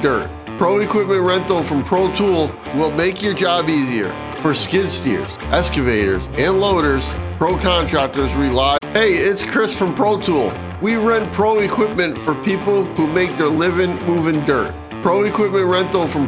dirt. Pro Equipment Rental from Pro Tool will make your job easier. For skid steers, excavators, and loaders, pro contractors rely. Hey, it's Chris from Pro Tool. We rent pro equipment for people who make their living moving dirt. Pro Equipment Rental from